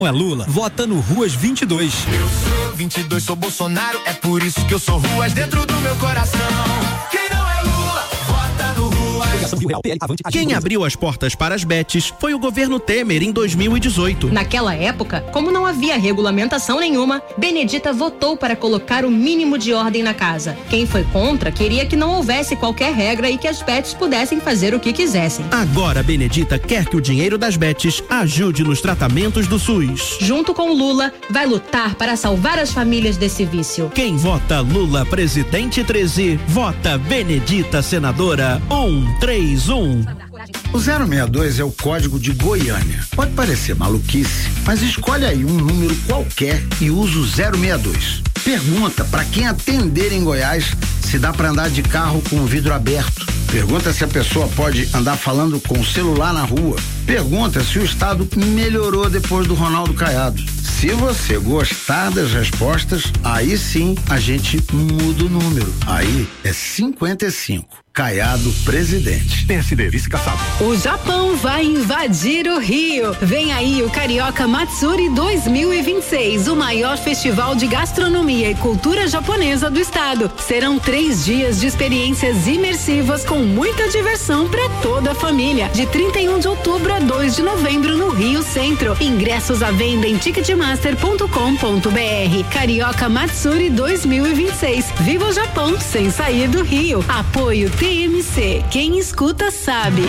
É Lula, vota no Ruas 22. Eu sou 22, sou Bolsonaro, é por isso que eu sou Ruas dentro do meu coração. Quem não é Lula, vota no Ruas. Quem abriu as portas para as bets foi o governo Temer em 2018. Naquela época, como não havia regulamentação nenhuma, Benedita votou para colocar o mínimo de ordem na casa. Quem foi contra queria que não houvesse qualquer regra e que as bets pudessem fazer o que quisessem. Agora Benedita quer que o dinheiro das bets ajude nos tratamentos do SUS. Junto com Lula, vai lutar para salvar as famílias desse vício. Quem vota Lula presidente 13, vota Benedita senadora 131. O 062 é o código de Goiânia. Pode parecer maluquice, mas escolhe aí um número qualquer e usa o 062. Pergunta para quem atender em Goiás se dá para andar de carro com o vidro aberto. Pergunta se a pessoa pode andar falando com o celular na rua. Pergunta se o estado melhorou depois do Ronaldo Caiado. Se você gostar das respostas, aí sim a gente muda o número. Aí é 55. Caiado presidente. PSD, vice-caçado. O Japão vai invadir o Rio. Vem aí o Carioca Matsuri 2026, o maior festival de gastronomia e cultura japonesa do estado. Serão 3 dias de experiências imersivas com muita diversão para toda a família. De 31 de outubro a 2 de novembro no Rio Centro. Ingressos à venda em ticketmaster.com.br. Carioca Matsuri 2026. Viva o Japão sem sair do Rio. Apoio TMC. Quem escuta sabe.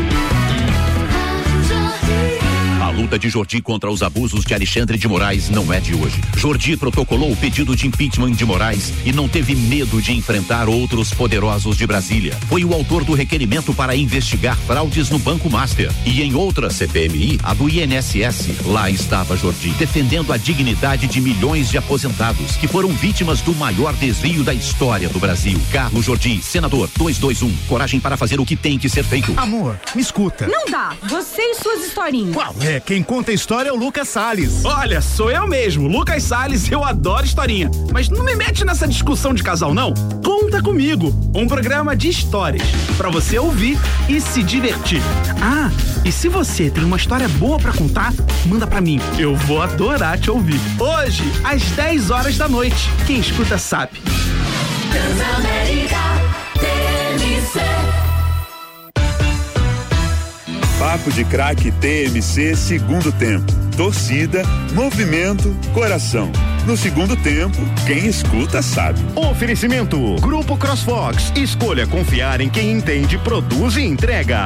A luta de Jordi contra os abusos de Alexandre de Moraes não é de hoje. Jordi protocolou o pedido de impeachment de Moraes e não teve medo de enfrentar outros poderosos de Brasília. Foi o autor do requerimento para investigar fraudes no Banco Master. E em outra CPMI, a do INSS, lá estava Jordi, defendendo a dignidade de milhões de aposentados que foram vítimas do maior desvio da história do Brasil. Carlos Jordi, senador 221. Coragem para fazer o que tem que ser feito. Amor, me escuta. Não dá. Você e suas historinhas. Qual é? Quem conta a história é o Lucas Salles. Olha, sou eu mesmo, Lucas Salles, eu adoro historinha. Mas não me mete nessa discussão de casal, não. Conta comigo, um programa de histórias, pra você ouvir e se divertir. Ah, e se você tem uma história boa pra contar, manda pra mim, eu vou adorar te ouvir. Hoje, às 10 horas da noite, quem escuta sabe. Papo de Craque TMC segundo tempo. Torcida, movimento, coração. No segundo tempo, quem escuta sabe. Oferecimento Grupo CrossFox. Escolha confiar em quem entende, produz e entrega.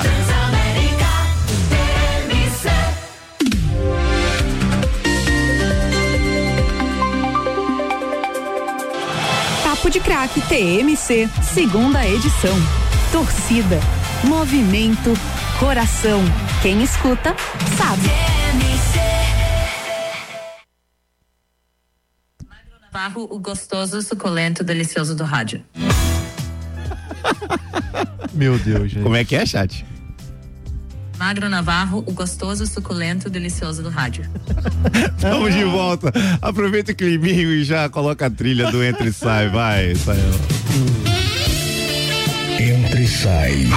Papo de Craque TMC, segunda edição. Torcida, movimento, coração. Quem escuta, sabe. Magro Navarro, o gostoso, suculento, delicioso do rádio. Meu Deus, gente. Como é que é, chat? Magro Navarro, o gostoso, suculento, delicioso do rádio. Vamos de volta. Aproveita o climinho e já coloca a trilha do Entra e Sai. Vai, sai. Entra e sai.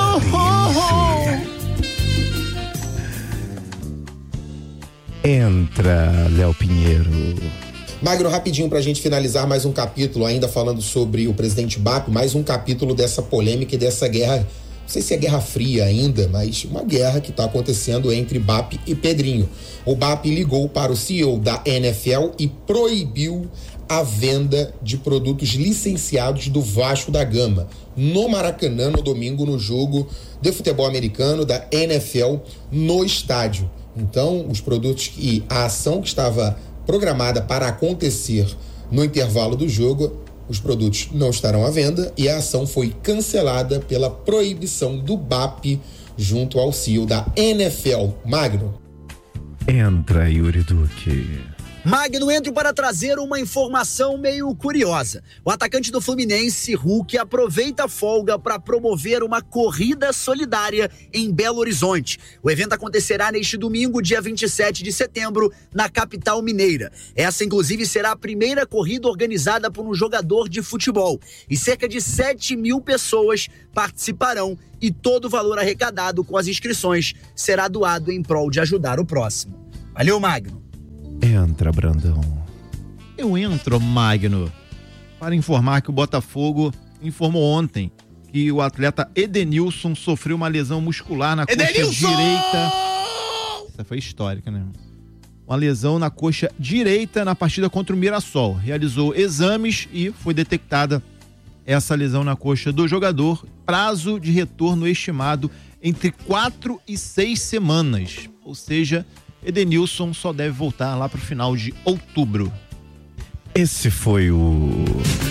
Entra, Léo Pinheiro. Magro, rapidinho pra gente finalizar mais um capítulo, ainda falando sobre o presidente BAP, mais um capítulo dessa polêmica e dessa guerra, não sei se é guerra fria ainda, mas uma guerra que tá acontecendo entre BAP e Pedrinho. O BAP ligou para o CEO da NFL e proibiu a venda de produtos licenciados do Vasco da Gama no Maracanã no domingo no jogo de futebol americano da NFL no estádio. Então, os produtos e a ação que estava programada para acontecer no intervalo do jogo, os produtos não estarão à venda e a ação foi cancelada pela proibição do BAP junto ao CEO da NFL. Magno. Entra, Yuri Duque. Magno, entro para trazer uma informação meio curiosa. O atacante do Fluminense, Hulk, aproveita a folga para promover uma corrida solidária em Belo Horizonte. O evento acontecerá neste domingo, dia 27 de setembro, na capital mineira. Essa, inclusive, será a primeira corrida organizada por um jogador de futebol. E cerca de 7.000 pessoas participarão e todo o valor arrecadado com as inscrições será doado em prol de ajudar o próximo. Valeu, Magno. Entra, Brandão. Eu entro, Magno, para informar que o Botafogo informou ontem que o atleta Edenilson sofreu uma lesão muscular na coxa direita. Essa foi histórica, né? Uma lesão na coxa direita na partida contra o Mirassol. Realizou exames e foi detectada essa lesão na coxa do jogador. Prazo de retorno estimado entre 4 e 6 semanas. Ou seja, Edenilson só deve voltar lá pro final de outubro. Esse foi o...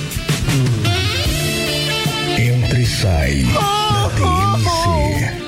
Entra e sai da TMC.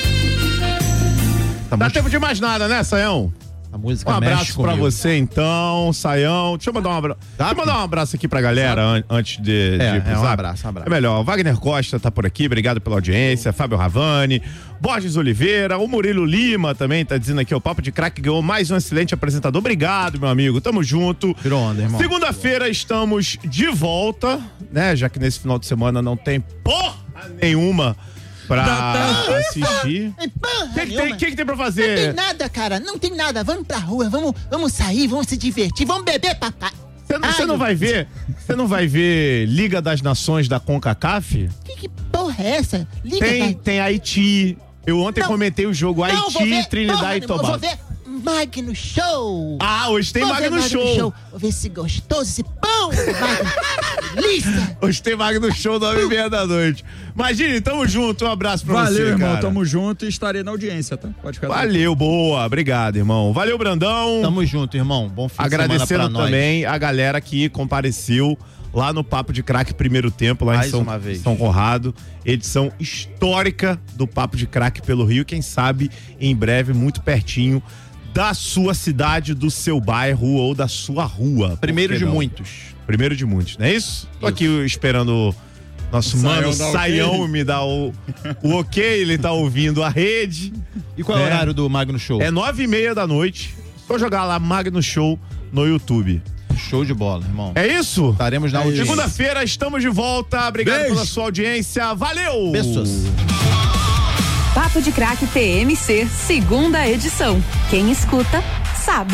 Dá tempo de mais nada, né, Saião? A música um abraço pra você, então, Saião. Deixa eu mandar um abraço. Deixa eu mandar um abraço aqui pra galera antes de ir pro um Zap. abraço. É melhor. O Wagner Costa tá por aqui, obrigado pela audiência. Fábio Ravani, Borges Oliveira, o Murilo Lima também tá dizendo aqui, o Papo de Craque ganhou mais um excelente apresentador. Obrigado, meu amigo. Tamo junto. Virou onda, irmão. Segunda-feira estamos de volta, né? Já que nesse final de semana não tem porra nenhuma pra assistir. O que tem pra fazer? Não tem nada, cara, não tem nada. Vamos pra rua, vamos sair, vamos se divertir, vamos beber, papai. Você não vai ver Liga das Nações da CONCACAF? Que porra é essa? Tem Haiti. Eu ontem comentei o jogo Haiti, Trinidad e Tobago. Vou ver Magno Show. Hoje tem Magno Show. Vou ver esse gostoso, esse pão, Magno. Hoje tem Magno Show 9h30 da noite. Imagine, tamo junto, um abraço pra você, irmão, cara. tamo junto e estarei na audiência, tá? Pode ficar. Valeu, boa, obrigado, irmão. Valeu, Brandão. Tamo junto, irmão. Bom fim de semana pra nós. Agradecendo também a galera que compareceu lá no Papo de Craque primeiro tempo, lá em São Conrado. Edição histórica do Papo de Craque pelo Rio. Quem sabe, em breve, muito pertinho da sua cidade, do seu bairro ou da sua rua. Primeiro de muitos, não é isso? Tô aqui esperando nosso mano Saião me dar o ok, ele tá ouvindo a rede. E qual é o horário do Magno Show? É 9h30 da noite. Só jogar lá Magno Show no YouTube. Show de bola, irmão. É isso? Estaremos na audiência. Segunda-feira estamos de volta. Obrigado pela sua audiência. Valeu! Beijos. Papo de Craque TMC, segunda edição. Quem escuta, sabe.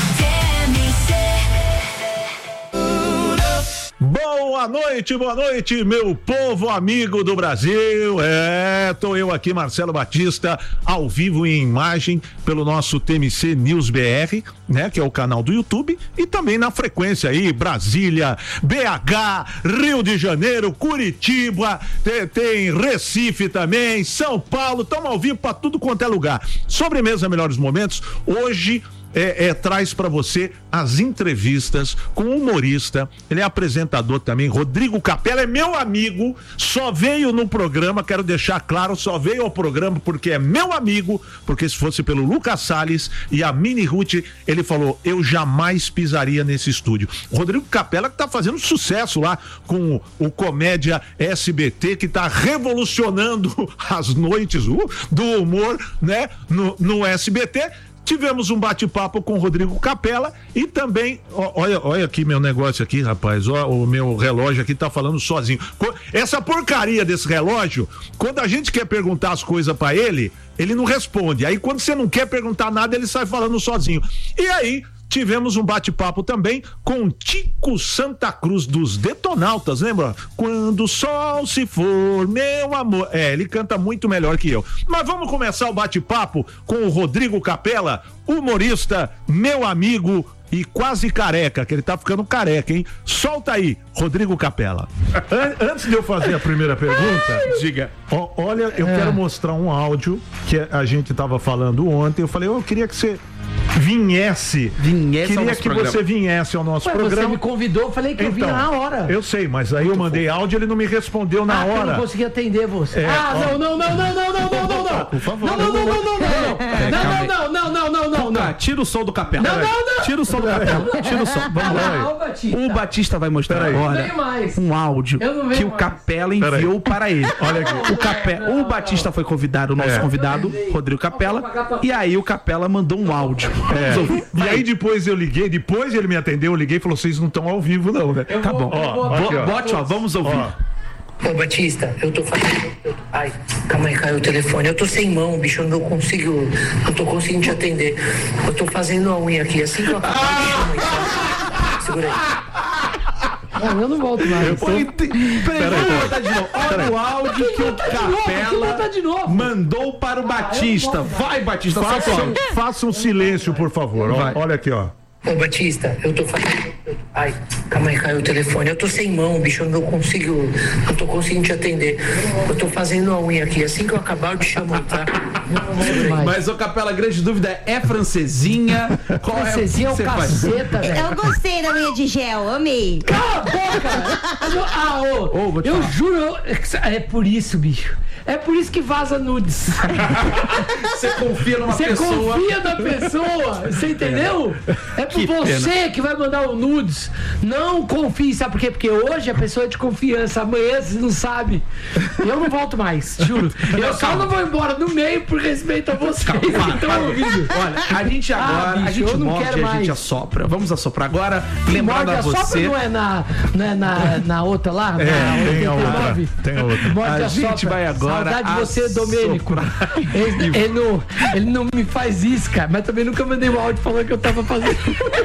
Boa noite, meu povo amigo do Brasil. Tô eu aqui, Marcelo Batista, ao vivo e em imagem pelo nosso TMC News BR, né? Que é o canal do YouTube, e também na frequência aí, Brasília, BH, Rio de Janeiro, Curitiba, tem Recife também, São Paulo, estamos ao vivo para tudo quanto é lugar. Sobremesa Melhores Momentos, hoje traz para você as entrevistas com o humorista, ele é apresentador também, Rodrigo Capela, é meu amigo, só veio no programa, quero deixar claro, só veio ao programa porque é meu amigo, porque se fosse pelo Lucas Salles e a Mini Ruth, ele falou, eu jamais pisaria nesse estúdio. O Rodrigo Capela que tá fazendo sucesso lá com o Comédia SBT, que tá revolucionando as noites do humor, né, no SBT. Tivemos um bate-papo com o Rodrigo Capela e também, olha aqui meu negócio aqui, rapaz, o meu relógio aqui tá falando sozinho. Essa porcaria desse relógio, quando a gente quer perguntar as coisas pra ele não responde. Aí quando você não quer perguntar nada, ele sai falando sozinho. E aí, tivemos um bate-papo também com Tico Santa Cruz dos Detonautas, lembra? Quando o sol se for, meu amor. Ele canta muito melhor que eu. Mas vamos começar o bate-papo com o Rodrigo Capela, humorista, meu amigo e quase careca, que ele tá ficando careca, hein? Solta aí, Rodrigo Capela. Antes de eu fazer a primeira pergunta, diga. Olha, eu quero mostrar um áudio que a gente tava falando ontem. Eu falei, eu queria que você viesse queria que você viesse ao nosso programa. Você me convidou, eu falei que eu vinha na hora. Eu sei, mas aí eu mandei áudio, ele não me respondeu na hora. Eu não consegui atender você. Não. Por favor. Não. Tira o som do Capela. Não. Tira o som do Capela. Tira o som. Vamos lá. O Batista vai mostrar agora um áudio que o Capela enviou para ele. Olha aqui. O Batista foi convidado, o nosso convidado, Rodrigo Capela, e aí o Capela mandou um áudio. E aí depois eu liguei, ele me atendeu, eu liguei e falou, vocês não estão ao vivo não, né? Tá bom. Bote, vamos ouvir. Ô Batista, eu tô fazendo. Ai, calma aí, caiu o telefone. Eu tô sem mão, bicho, eu não tô conseguindo te atender. Eu tô fazendo a unha aqui, assim que eu acabar de chamar, então. Segura aí. Eu não volto mais. Olha o áudio que o Capela mandou para o Batista. Vai, Batista, faça um silêncio, por favor. Olha aqui, ó. Ô Batista, eu tô fazendo. Ai, calma aí, caiu o telefone. Eu tô sem mão, bicho, eu não tô conseguindo te atender. Eu tô fazendo a unha aqui, assim que eu acabar de chamar, tá? Mas, ô Capela, a grande dúvida é francesinha? Qual francesinha é o caceta, velho. Eu gostei da unha de gel, amei. Cala a boca! Eu juro, é por isso, bicho. É por isso que vaza nudes. Você confia numa pessoa. Você confia na pessoa, você entendeu? É por você que vai mandar o nudes. Não confie, sabe por quê? Porque hoje a pessoa é de confiança, amanhã você não sabe. Eu não volto mais, juro. Eu só não vou embora no meio por respeito a vocês que estão ouvindo. Olha, a gente agora, a gente morde e a gente assopra. Vamos assoprar agora. Lembrando a você. Não é na outra lá? Tem a outra. Tem a outra. A gente vai agora. Saudade de você, Domênico. Ele não me faz isso, cara. Mas também nunca mandei um áudio falando que eu tava fazendo.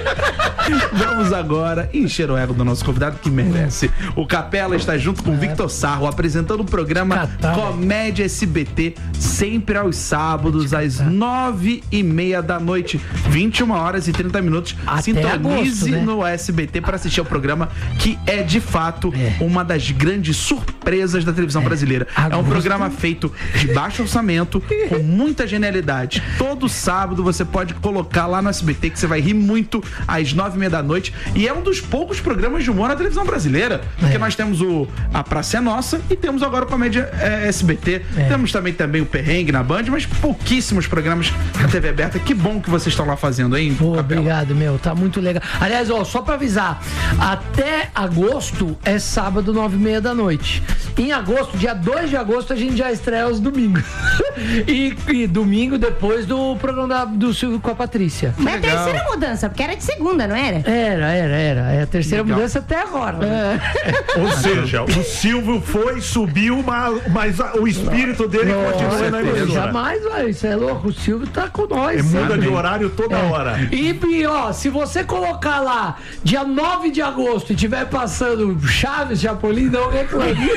Vamos agora encher o ego do nosso convidado que merece. O Capela está junto com o Victor Sarro apresentando o programa Comédia SBT, sempre aos sábados, às 9:30 da noite, 21h30. Sintonize no SBT para assistir ao programa, que é de fato uma das grandes surpresas da televisão brasileira. É um programa feito de baixo orçamento, com muita genialidade. Todo sábado você pode colocar lá no SBT, que você vai rir muito, às 9:30 da noite. E é um dos poucos programas de humor na televisão brasileira, porque nós temos a Praça é Nossa e temos agora o Comédia SBT. Temos também o Perrengue na Band, mas pouquíssimos programas na TV aberta. Que bom que vocês estão lá fazendo, hein? Obrigado, tá muito legal. Aliás, só pra avisar, até agosto é sábado, 9:30 da noite. Em agosto, dia 2 de agosto, a gente já estreia os domingos. e domingo depois do programa do Silvio com a Patrícia. Mas a terceira mudança, porque era de segunda, não era? Era. É a terceira mudança até agora. Ou seja, o Silvio subiu, mas o espírito dele continua na emissora. Jamais, velho. Isso é louco. O Silvio tá com nós. Muda de horário toda hora. E, se você colocar lá dia 9 de agosto e tiver passando Chaves, Chapolin, não reclame.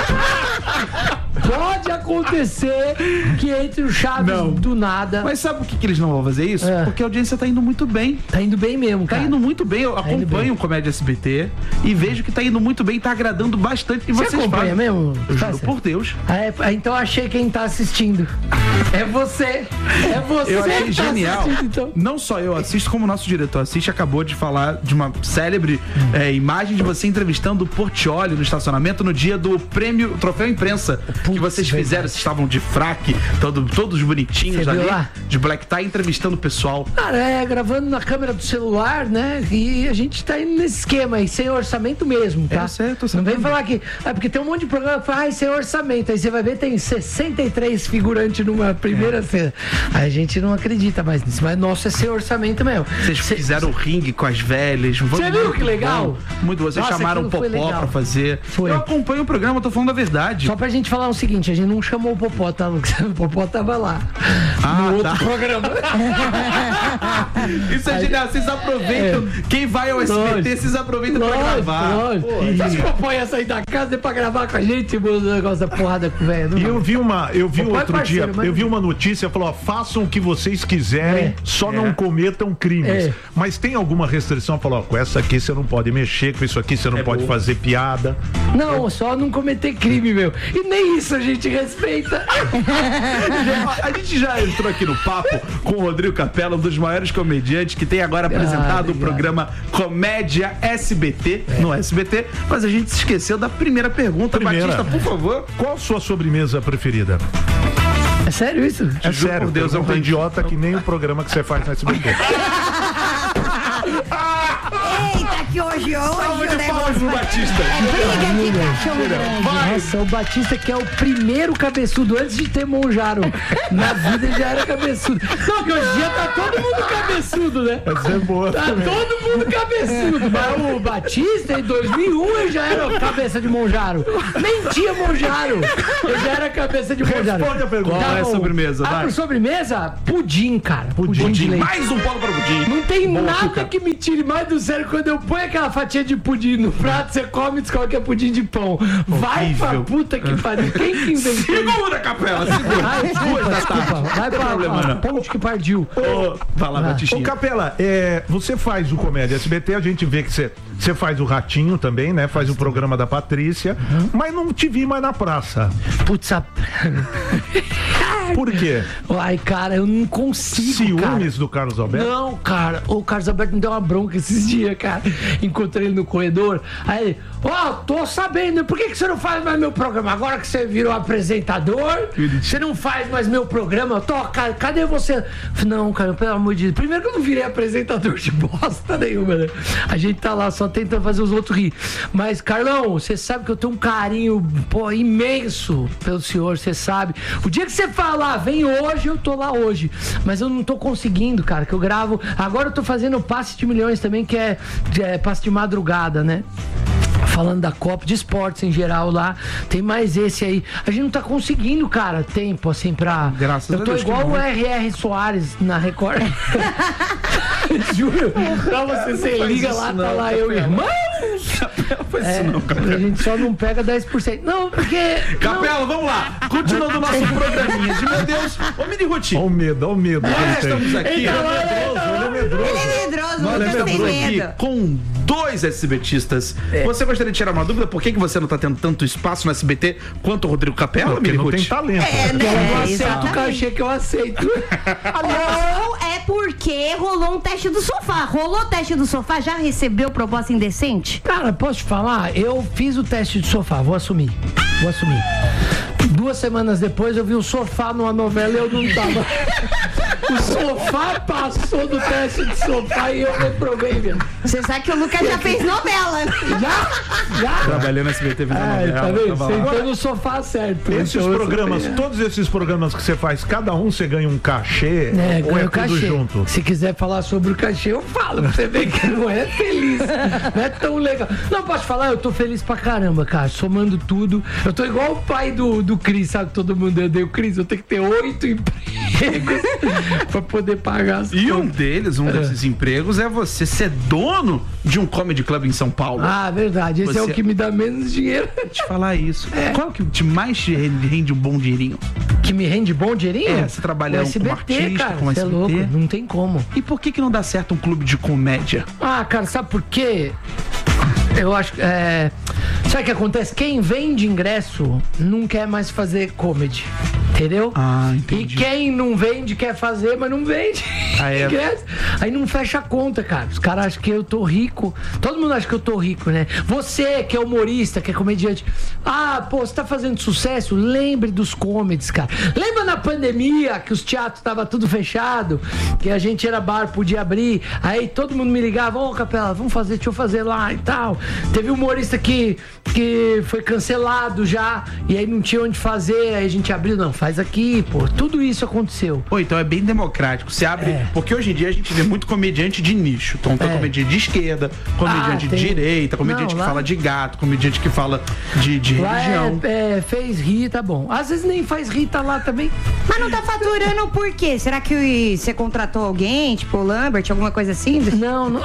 Pode acontecer que entre o Chaves do nada. Mas sabe por que eles não vão fazer isso? Porque a audiência tá indo muito bem. Tá indo bem mesmo, cara. Tá indo muito bem. Eu acompanho o Comédia SBT e vejo que tá indo muito bem, tá agradando bastante. E você acompanha mesmo? Eu juro por Deus. Então achei quem tá assistindo. É você. Eu achei genial. Então. Não só eu assisto, como o nosso diretor assiste. Acabou de falar de uma célebre imagem de você entrevistando o Portiolli no estacionamento no dia do prêmio Troféu Imprensa que vocês fizeram. Vocês estavam de fraque, todos bonitinhos ali, de black tie, entrevistando o pessoal. Cara, gravando na câmera do celular, né? E a gente tá indo nesse esquema aí, sem orçamento mesmo, tá? Não vem falar que... porque tem um monte de programa que fala, sem orçamento. Aí você vai ver, tem 63 figurantes numa primeira cena. Aí a gente não acredita mais nisso, mas nosso é sem orçamento mesmo. Vocês fizeram o ringue com as velhas. Você viu que legal? Muito bom. Vocês chamaram o Popó pra fazer. Eu acompanho o programa, tô falando a verdade. Só pra gente falar o seguinte, a gente não chamou o Popó, tá, Lucas? O Popó tava lá. No outro programa. Isso é genial, vocês aproveitam. Quem vai ao SBT, vocês aproveitam pra gravar. Você acha que o Popó ia sair da casa pra gravar com a gente? O negócio da porrada com o velho. E eu vi outro dia, eu vi uma notícia, falou, façam o que vocês quiserem, só não cometam crimes. Mas tem alguma restrição? Falou, com essa aqui você não pode mexer, com isso aqui você não pode fazer piada. Não, só não cometer crime, meu. E nem isso a gente respeita. A gente já entrou aqui no papo com o Rodrigo Capela, um dos maiores comediantes que tem agora apresentado o programa Comédia SBT no SBT, mas a gente se esqueceu da primeira pergunta. Batista, por favor. Qual a sua sobremesa preferida? É sério isso? É sério, por Deus, é um idiota que nem o programa que você faz no SBT. Eita, que hoje Salve de palmas pro Batista. Briga de cachorro grande. Nossa, o Batista que é o primeiro cabeçudo antes de ter Monjaro. Na vida ele já era cabeçudo. Não, que hoje em dia tá todo mundo cabeçudo, né? Essa é boa Tá também. todo mundo cabeçudo. Mas o Batista, em 2001, ele já era cabeça de Monjaro. Nem tinha Monjaro. Ele já era cabeça de Monjaro. Responde a pergunta. Tá Qual é a bom. sobremesa? Vai. A sobremesa? Pudim, cara. Pudim de leite. Mais um ponto para o pudim. Não tem Bom nada açúcar. que me tire mais do sério quando eu ponho aquela fatia de pudim no prato, você come e descobre que é pudim de pão. Vai pra puta que pariu. Quem que inventou? Segura, Capela, segura. Ai, desculpa. Vai pra ponte que partiu. Vai lá, Batistinha. Ô, Capela, você faz o Comédia SBT, a gente vê que você faz o Ratinho também, né? Faz o programa da Patrícia, mas não te vi mais na praça. Putz, Por quê? Ai, cara, eu não consigo, Ciúmes do Carlos Alberto? Não, cara, o Carlos Alberto me deu uma bronca esses dias, cara. Encontrei ele no corredor. Aí ele, tô sabendo, por que você não faz mais meu programa? Agora que você virou apresentador, você não faz mais meu programa? Cara, cadê você? Não, cara, pelo amor de Deus. Primeiro que eu não virei apresentador de bosta nenhuma, né? A gente tá lá só tentando fazer os outros rir. Mas, Carlão, você sabe que eu tenho um carinho, imenso pelo senhor, você sabe. O dia que você falar, vem hoje, eu tô lá hoje. Mas eu não tô conseguindo, cara, que eu gravo. Agora eu tô fazendo o Passe de Milhões também, que é passe de madrugada, né? Falando da Copa, de esportes em geral lá, tem mais esse aí. A gente não tá conseguindo, cara, tempo assim pra... Graças a Eu tô Deus, igual que o bom. R.R. Soares na Record. Juro. Pra você liga lá, tá lá eu, irmãos! A gente só não pega 10%. Não, porque... Capela, vamos lá. Continuando o nosso programinha. De meu Deus, ô Mini Ruti. Olha o medo. Nós estamos aqui. Ele é medroso. Nós estamos aqui com 2 SBTistas. Você gostaria de tirar uma dúvida? Por que você não tá tendo tanto espaço no SBT quanto o Rodrigo Capela, Porque Mini não Ruti? tem talento. Eu não aceito o cachê que eu aceito. Ou é porque rolou um teste do sofá. Rolou o teste do sofá, já recebeu proposta indecente? Cara, posso te falar? Eu fiz o teste de sofá, vou assumir. 2 semanas depois eu vi o sofá numa novela e eu não tava. O sofá passou do teste de sofá e eu reprovei mesmo. Você sabe que o Lucas já fez novela. Já? Trabalhei no SBT vendo novela. Tá vendo? Tava lá. Sentou no sofá certo. Esses Então, programas, todos esses programas que você faz, cada um você ganha um cachê ou ganha é o tudo cachê. junto? Se quiser falar sobre o cachê, eu falo. Pra você ver que não é feliz. Não é tão legal. Não, posso falar? Eu tô feliz pra caramba, cara. Somando tudo. Eu tô igual o pai do Cris, sabe? Todo mundo odeia o Cris. Eu tenho que ter 8 empregos pra poder pagar as E contas. um desses empregos é você ser dono de um comedy club em São Paulo. Ah, verdade. Esse é o que me dá menos dinheiro. Te falar isso. Qual que te mais te rende um bom dinheirinho? Que me rende bom dinheirinho? Você trabalha O como SBT, artista, cara, como cê é SBT. louco, não tem como. E por que não dá certo um clube de comédia? Ah, cara, sabe por quê? Eu acho que sabe o que acontece? Quem vende ingresso não quer mais fazer comedy. Entendeu? Ah, entendi. E quem não vende quer fazer, mas não vende. Ingresso. Aí não fecha a conta, cara. Os caras acham que eu tô rico. Todo mundo acha que eu tô rico, né? Você que é humorista, que é comediante. Ah, pô, você tá fazendo sucesso? Lembre dos comedies, cara. Lembra na pandemia que os teatros estavam tudo fechado? Que a gente era bar, podia abrir. Aí todo mundo me ligava, ô Capela, vamos fazer, deixa eu fazer lá e tal. Teve um humorista que foi cancelado já. E aí não tinha onde fazer. Aí a gente abriu, não, faz aqui, pô. Tudo isso aconteceu. Pô, então é bem democrático. Você abre. Porque hoje em dia a gente vê muito comediante de nicho. Então tem comediante de esquerda, comediante de direita, comediante que fala de gato, comediante que fala de lá religião. Fez rir, tá bom. Às vezes nem faz rir, tá lá também. Mas não tá faturando por quê? Será que você contratou alguém, tipo o Lambert, alguma coisa assim? Não.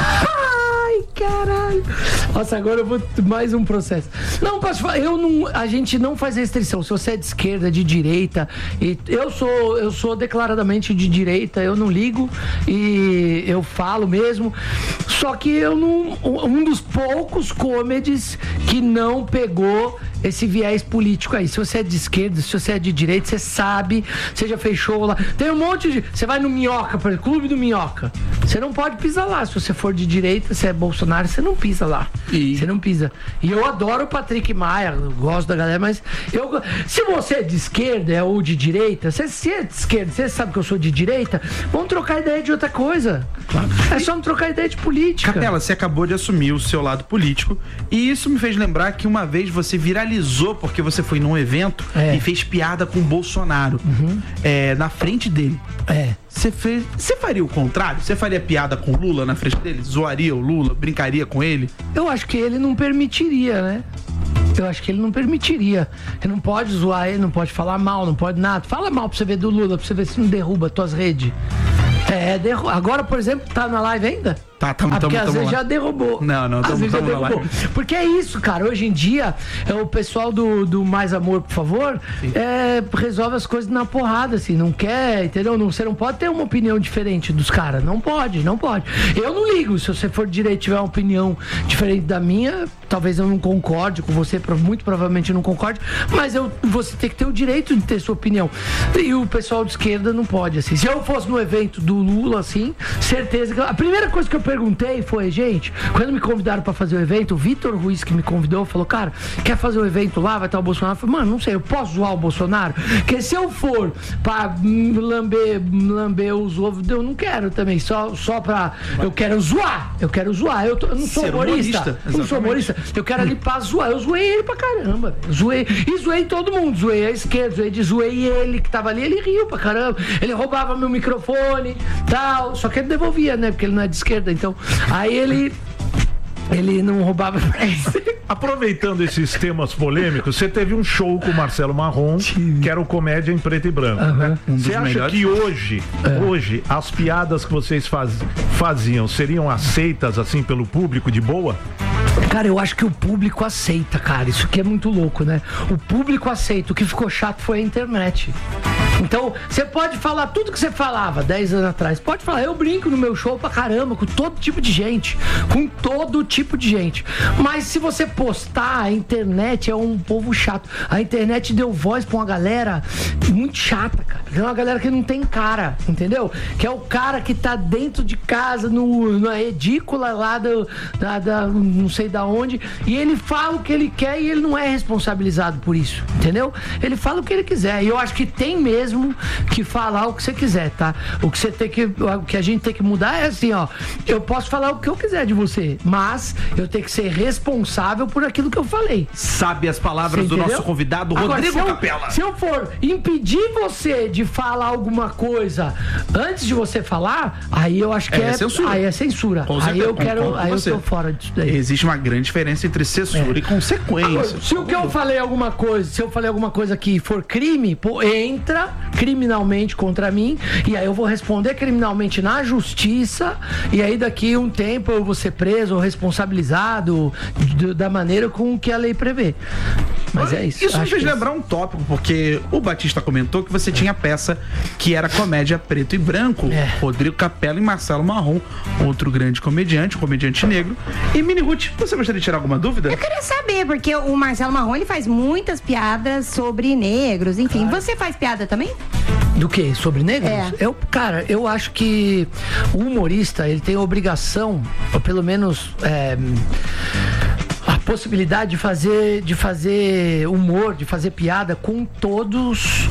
Ai, caralho. Nossa, agora eu vou mais um processo. Não, posso falar, a gente não faz restrição. Se você é de esquerda, de direita, e eu sou declaradamente de direita, eu não ligo e eu falo mesmo. Só que eu não. Um dos poucos comedies que não pegou esse viés político aí. Se você é de esquerda, se você é de direita, você sabe, você já fez show lá. Tem um monte de... Você vai no Minhoca, por exemplo, Clube do Minhoca. Você não pode pisar lá. Se você for de direita, se é Bolsonaro, você não pisa lá. Você não pisa. E eu adoro o Patrick Maia, eu gosto da galera, mas se você é de esquerda ou de direita, se é de esquerda, você sabe que eu sou de direita, vamos trocar ideia de outra coisa. Claro. É só não trocar ideia de política. Capela, você acabou de assumir o seu lado político e isso me fez lembrar que uma vez você viralizou porque você foi num evento e fez piada com o Bolsonaro na frente dele. Você faria o contrário? Você faria piada com o Lula na frente dele? Zoaria o Lula? Brincaria com ele? Eu acho que ele não permitiria, né? Eu acho que ele não permitiria. Ele não pode zoar ele, não pode falar mal, não pode nada. Fala mal pra você ver do Lula, pra você ver se não derruba tuas redes. Agora, por exemplo, tá na live ainda? Porque às vezes já derrubou. Não, às vezes já derrubou. Porque é isso, cara. Hoje em dia, o pessoal do Mais Amor, por favor, resolve as coisas na porrada, assim. Não quer, entendeu? Você não pode ter uma opinião diferente dos caras. Não pode. Eu não ligo. Se você for de direito e tiver uma opinião diferente da minha, talvez eu não concorde com você, muito provavelmente eu não concorde, mas você tem que ter o direito de ter sua opinião. E o pessoal de esquerda não pode, assim. Se eu fosse no evento do Lula, assim, certeza que... A primeira coisa que eu perguntei foi, gente, quando me convidaram pra fazer o evento, o Vitor Ruiz, que me convidou, falou, cara, quer fazer o evento lá, vai estar o Bolsonaro? Eu falei, mano, não sei, eu posso zoar o Bolsonaro? Porque se eu for pra lamber os ovos, eu não quero também, só pra... Eu quero zoar, eu não sou humorista. Não sou humorista. Eu quero ali pra zoar. Eu zoei ele pra caramba. Zoei todo mundo. Zoei a esquerda, zoei ele que tava ali, ele riu pra caramba. Ele roubava meu microfone, tal. Só que ele devolvia, né? Porque ele não é de esquerda, então. Aí ele não roubava. Aproveitando esses temas polêmicos, você teve um show com o Marcelo Marrom, que era o Comédia em Preto e Branco, né? Você acha que hoje, as piadas que vocês faziam seriam aceitas, assim, pelo público de boa? Cara, eu acho que o público aceita, cara. Isso aqui é muito louco, né? O público aceita. O que ficou chato foi a internet. Então, você pode falar tudo que você falava 10 anos atrás. Pode falar, eu brinco no meu show pra caramba, com todo tipo de gente. Mas se você postar, a internet é um povo chato. A internet deu voz pra uma galera muito chata, cara. É uma galera que não tem cara, entendeu? Que é o cara que tá dentro de casa, na edícula lá não sei da onde, e ele fala o que ele quer e ele não é responsabilizado por isso, entendeu? Ele fala o que ele quiser. E eu acho que tem mesmo que falar o que você quiser, tá? O que a gente tem que mudar é assim, ó. Eu posso falar o que eu quiser de você, mas eu tenho que ser responsável por aquilo que eu falei. Sabe as palavras do nosso convidado, Rodrigo Capela. Se eu for impedir você de falar alguma coisa antes de você falar, aí eu acho que é censura. Aí é censura. Aí eu tô fora disso daí. Existe uma grande diferença entre censura e consequência. Agora, se eu falei alguma coisa que for crime, entra criminalmente contra mim, e aí eu vou responder criminalmente na justiça, e aí daqui um tempo eu vou ser preso ou responsabilizado da maneira com que a lei prevê. Mas é isso. Isso me fez lembrar um tópico, porque o Batista comentou que você tinha peça que era Comédia Preto e Branco, Rodrigo Capela e Marcelo Marrom, outro grande comediante, comediante negro. E Mini Ruth, você gostaria de tirar alguma dúvida? Eu queria saber, porque o Marcelo Marrom, ele faz muitas piadas sobre negros, enfim. Você faz piada também? Do quê? Sobre negros? Eu acho que o humorista, ele tem a obrigação, ou pelo menos a possibilidade de fazer humor, de fazer piada com todos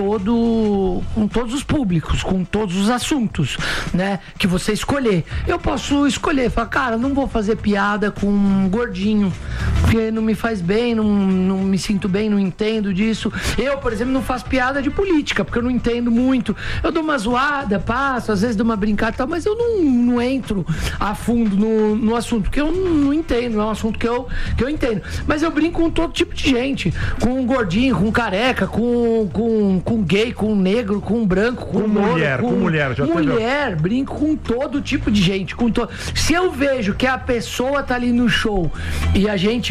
os públicos, com todos os assuntos, né? Que você escolher. Eu posso escolher, falar, cara, não vou fazer piada com um gordinho, porque não me faz bem, não me sinto bem, não entendo disso. Eu, por exemplo, não faço piada de política, porque eu não entendo muito. Eu dou uma zoada, passo, às vezes dou uma brincada e tal, mas eu não entro a fundo no assunto, porque eu não entendo, não é um assunto que eu entendo. Mas eu brinco com todo tipo de gente. Com um gordinho, com um careca, com gay, com um negro, com um branco, com mulher. Brinco com todo tipo de gente. Se eu vejo que a pessoa tá ali no show e a gente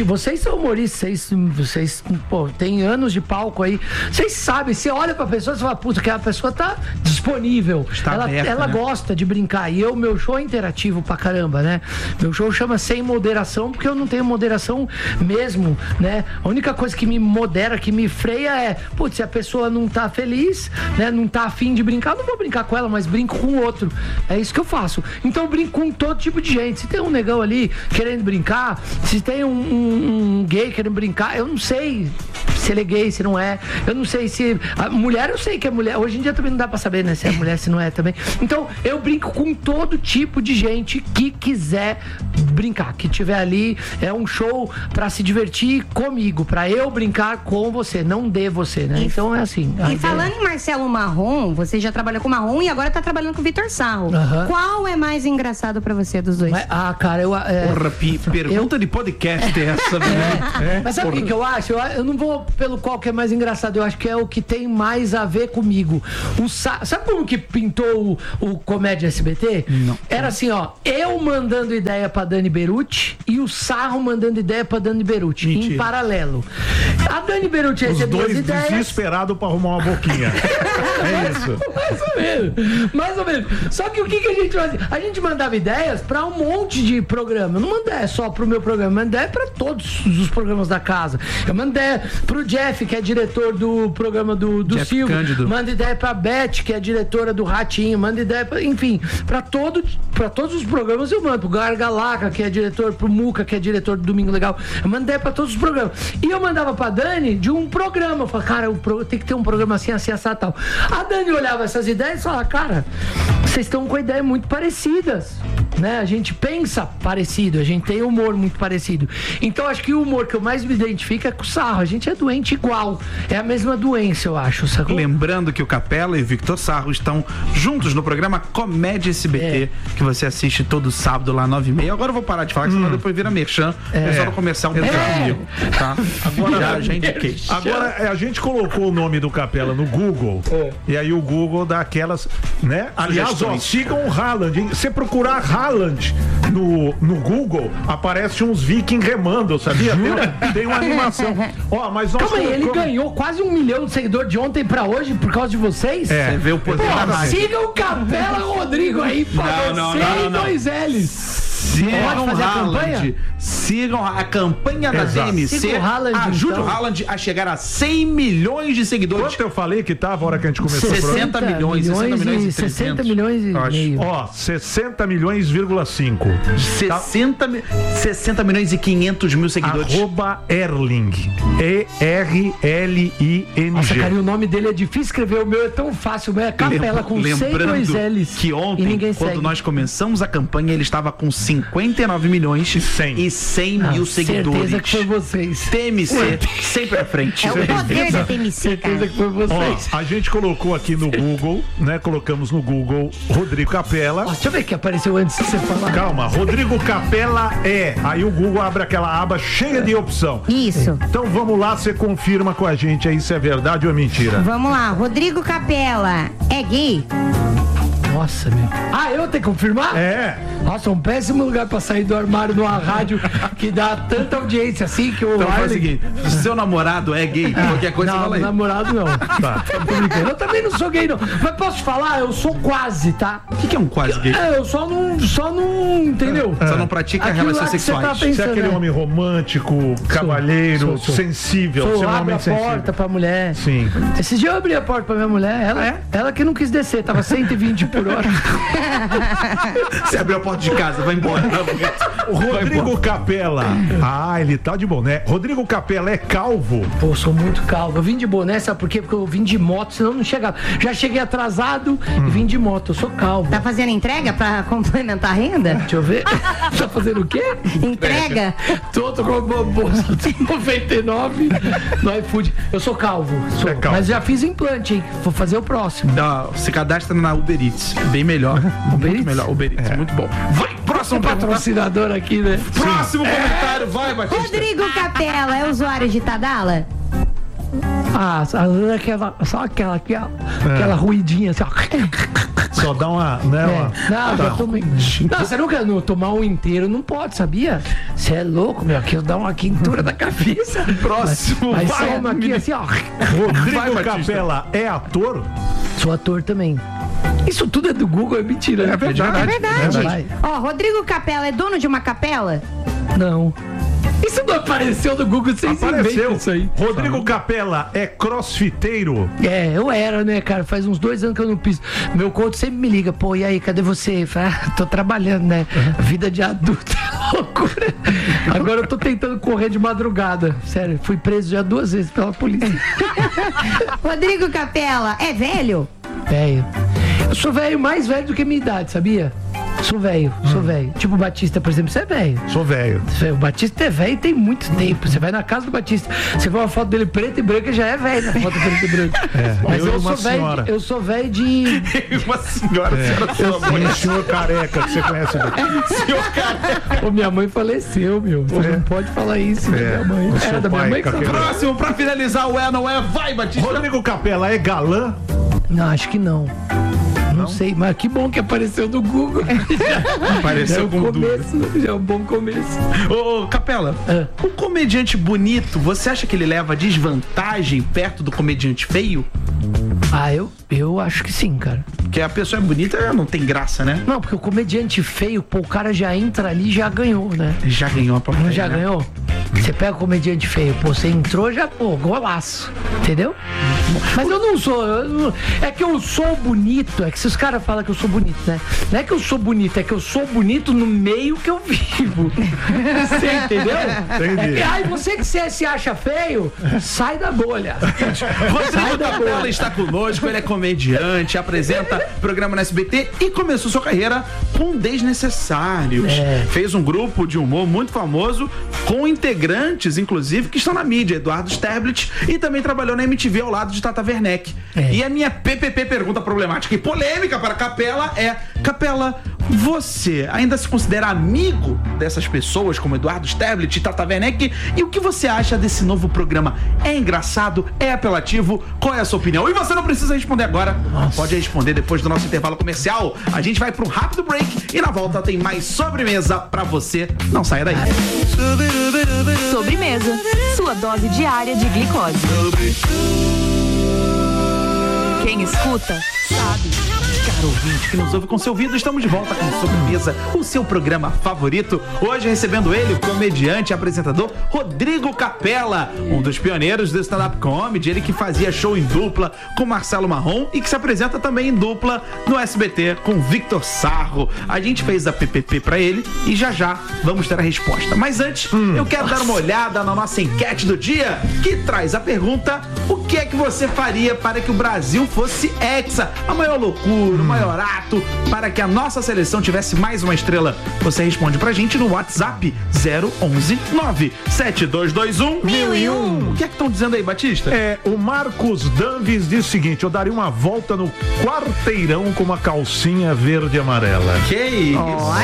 vocês são humoristas, vocês pô, tem anos de palco aí. Vocês sabem, você olha pra pessoa e fala, puta, aquela pessoa tá disponível. Ela gosta de brincar. E meu show é interativo pra caramba, né? Meu show chama Sem Moderação, porque eu não tenho moderação mesmo, né? A única coisa que me modera, que me freia é, putz, se a pessoa não tá feliz, né? Não tá afim de brincar, eu não vou brincar com ela, mas brinco com o outro. É isso que eu faço. Então eu brinco com todo tipo de gente. Se tem um negão ali querendo brincar, se tem um gay querendo brincar, eu não sei se ele é gay, se não é. Eu não sei se... A mulher, eu sei que é mulher. Hoje em dia também não dá pra saber, né? Se é mulher, se não é também. Então, eu brinco com todo tipo de gente que quiser brincar, que tiver ali. É um show pra se divertir comigo, pra eu brincar com você, não de você, né? Então é assim. E falando em Marcelo Marrom, você já trabalhou com o Marrom e agora tá trabalhando com o Vitor Sarro. Qual é mais engraçado pra você dos dois? Cara, eu... Porra, pergunta de podcast essa, né? Mas sabe o que eu acho? Eu não vou pelo qual que é mais engraçado, eu acho que é o que tem mais a ver comigo. Sabe como que pintou o Comédia SBT? Não. Era assim, ó, eu mandando ideia pra Dani Beruti e o Sarro mandando ideia pra Dani Beruti, em paralelo. A Dani Beruti recebeu as ideias. Os dois desesperados pra arrumar uma boquinha. É isso. Mais ou menos. Só que o que a gente fazia? A gente mandava ideias pra um monte de programa. Eu não mandei só pro meu programa, eu mandei pra todos os programas da casa. Eu mandei pro Jeff, que é diretor do programa do Silvio. Cândido. Manda ideia pra Beth, que é diretora do Ratinho. Manda ideia pra, enfim, pra todos os programas eu mando. Pro Gargalaca, que é diretor, pro Muca, que é diretor do Domingo Legal. Eu mando ideia pra todos os programas. E eu mandava pra Dani de um programa. Eu falava, cara, tem que ter um programa assim, assado, tal. A Dani olhava essas ideias e falava, cara, vocês estão com ideias muito parecidas, né? A gente pensa parecido, a gente tem humor muito parecido. Então acho que o humor que eu mais me identifico é com o Sarro. A gente é doente igual. É a mesma doença, eu acho, sacou? Lembrando que o Capela e Victor Sarro estão juntos no programa Comédia SBT, que você assiste todo sábado lá 9h30. Agora eu vou parar de falar, que senão depois vira merchan. É só no comercial comigo, tá? Agora a gente colocou o nome do Capela no Google e aí o Google dá aquelas, né? Aliás, sigam o Haaland, hein? Se procurar Haaland no Google, aparece uns vikings remando, sabia? Tem uma animação. Mas nós calma aí, ele ganhou quase 1 milhão de seguidores de ontem pra hoje por causa de vocês? Você vê o poder da mágica. Siga o Capela Rodrigo aí, não. 2 L's. Sigam Haaland. Sigam a campanha da DMC. Ajude o Haaland a chegar a 100 milhões de seguidores. Quanto eu falei que tava a hora que a gente começou? 60 milhões e 60 milhões,5. 60 milhões e 500 mil seguidores. @Erling. ERLING. Nossa, cara, e o nome dele é difícil escrever. O meu é tão fácil. O meu é Capela com 2 L's. Que ontem, quando nós começamos a campanha, ele estava com 59 milhões e 100 mil seguidores. Certeza que foi vocês. TMC, sempre à frente. É o poder da TMC, cara. Certeza que foi vocês. A gente colocou aqui no Google, né? Colocamos no Google Rodrigo Capela. Deixa eu ver que apareceu antes de você falar. Calma, Rodrigo Capela Aí o Google abre aquela aba cheia de opção. Isso. Então vamos lá, você confirma com a gente aí se é verdade ou é mentira. Vamos lá, Rodrigo Capela é gay? Nossa, meu. Eu tenho que confirmar? Nossa, um péssimo lugar pra sair do armário numa rádio que dá tanta audiência assim que o Então faz o seguinte, se seu namorado é gay, qualquer coisa não, fala aí. Namorado não. Tá. Eu também não sou gay, não. Mas posso te falar, eu sou quase, tá? O que é um quase gay? Eu só não, entendeu? Só não pratica relações sexuais. Você é aquele homem romântico, cavalheiro, sensível. Você é um abre homem a sensível. porta pra mulher. Sim. Esse dia eu abri a porta pra minha mulher, ela que não quis descer, tava 120 por hora. Você abriu a porta de casa, vai embora. O Rodrigo Capela. Ele tá de boné. Rodrigo Capela é calvo? Pô, sou muito calvo. Eu vim de boné, sabe por quê? Porque eu vim de moto, senão não chegava. Já cheguei atrasado e vim de moto. Eu sou calvo. Tá fazendo entrega pra complementar a renda? Deixa eu ver. Tá fazendo o quê? Entrega? Tô com uma bolsa de 99 no iFood. Eu sou calvo. calvo. Mas já fiz implante, hein? Vou fazer o próximo. Se cadastra na Uber Eats. Bem melhor. Muito melhor. Uber Eats, muito bom. Vai, próximo patrocinador aqui, né? Próximo comentário, vai, Batista. Rodrigo Capela é usuário de Tadala? Só aquela aqui, ó. Aquela ruidinha assim, ó. Só dá uma, né? Não, já tomei. Não, você nunca tomar um inteiro, não pode, sabia? Você é louco, meu, aqui eu dou uma quintura da cabeça. Próximo, mas vai, só uma aqui assim, ó. Rodrigo Capela é ator? Sou ator também. Isso tudo é do Google, é mentira. É verdade. Ó, Rodrigo Capela é dono de uma capela? Não. Isso não apareceu no Google, vocês inventam isso aí. Rodrigo Capela é crossfiteiro? É, eu era, né, cara? Faz uns 2 anos que eu não piso. Meu coach sempre me liga, pô, e aí, cadê você? Fala, tô trabalhando, né? Vida de adulto é loucura. Agora eu tô tentando correr de madrugada. Sério, fui preso já 2 vezes pela polícia. Rodrigo Capela é velho? Velho. Eu sou velho, mais velho do que minha idade, sabia? Sou velho. Tipo o Batista, por exemplo, você é velho. Sou velho. O Batista é velho e tem muito tempo. Você vai na casa do Batista, você vê uma foto dele preta e branca, já é velho na foto preta e branca. Mas eu sou velho de. Uma senhora, senhor careca, que você conhece. Senhor careca. Ô, minha mãe faleceu, meu. Você não pode falar isso, minha mãe. Era da minha mãe. Próximo, pra finalizar, o é, não é, vai, Batista. Rodrigo Capela é galã? Não, acho que não. Não sei, mas que bom que apareceu no Google. Apareceu com começo, já é um bom começo. Ô, Capela, o comediante bonito, você acha que ele leva desvantagem perto do comediante feio? Ah, eu acho que sim, cara. Porque a pessoa é bonita, não tem graça, né? Não, porque o comediante feio, pô, o cara já entra ali e já ganhou, né? Já ganhou a plateia, já ganhou? Você pega o comediante feio, pô, você entrou, já, pô, golaço. Entendeu? Mas eu não sou. É que eu sou bonito. É que se os caras falam que eu sou bonito, né? Não é que eu sou bonito, é que eu sou bonito no meio que eu vivo. Você entendeu? Entendi. É que, ai, você que se acha feio, sai da bolha. Rodrigo Capela está conosco, ele é comediante, apresenta programa na SBT e começou sua carreira com Desnecessários. Fez um grupo de humor muito famoso, com integrantes, inclusive, que estão na mídia, Eduardo Sterblit, e também trabalhou na MTV ao lado de Tata Werneck. E a minha PPP pergunta problemática e polêmica para Capela é: Capela, você ainda se considera amigo dessas pessoas como Eduardo Sterblit e Tata Werneck? E o que você acha desse novo programa? É engraçado? É apelativo? Qual é a sua opinião? E você não precisa responder agora. Pode responder depois do nosso intervalo comercial. A gente vai para um rápido break e na volta tem mais sobremesa para você. Não saia daí. Sobremesa, sua dose diária de glicose. Quem escuta, sabe. Caro ouvinte que nos ouve com seu ouvido, estamos de volta com Sobremesa, o seu programa favorito. Hoje recebendo ele, o comediante e apresentador Rodrigo Capela, um dos pioneiros do stand-up comedy, ele que fazia show em dupla com Marcelo Marrom e que se apresenta também em dupla no SBT com Victor Sarro. A gente fez a PPP pra ele e já vamos ter a resposta. Mas antes, eu quero dar uma olhada na nossa enquete do dia, que traz a pergunta: o que é que você faria para que o Brasil fosse hexa? A maior loucura, o maior ato para que a nossa seleção tivesse mais uma estrela. Você responde pra gente no WhatsApp 011 97221 1001. O que é que estão dizendo aí, Batista? O Marcos Danves diz o seguinte: eu daria uma volta no quarteirão com uma calcinha verde e amarela. Que isso?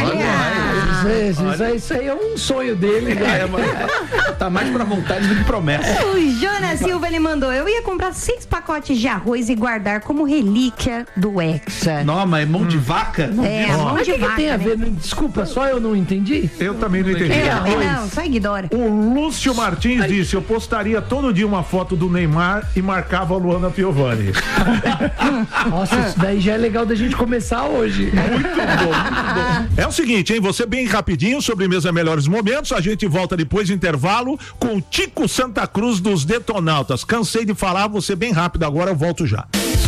Olha! Isso aí é um sonho dele, né? Tá mais pra vontade do que promessa. O Jonas Silva, ele mandou: eu ia comprar 6 pacotes de arroz e guardar como relíquia do Hexa. Não, mas mão de vaca? Mão de vaca. Que tem a ver? Desculpa, só eu não entendi? Eu também não entendi. Não, só ignora. O Lúcio Martins disse: eu postaria todo dia uma foto do Neymar e marcava a Luana Piovani. Nossa, isso daí já é legal da gente começar hoje. Muito bom. É o seguinte, hein? Você bem rapidinho, Sobremesa Melhores Momentos. A gente volta depois do intervalo com o Tico Santa Cruz dos Detonautas. Cansei de falar, você bem rápido agora, eu volto já.